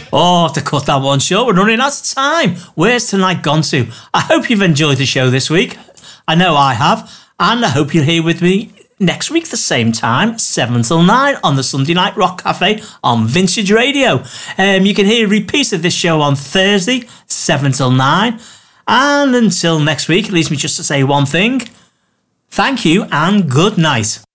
Oh, I have to cut that one short. We're running out of time. Where's tonight gone to? I hope you've enjoyed the show this week. I know I have. And I hope you're here with me next week, the same time, 7 till 9 on the Sunday Night Rock Cafe on Vintage Radio. You can hear a repeat of this show on Thursday, 7 till 9. And until next week, it leaves me just to say one thing. Thank you and good night.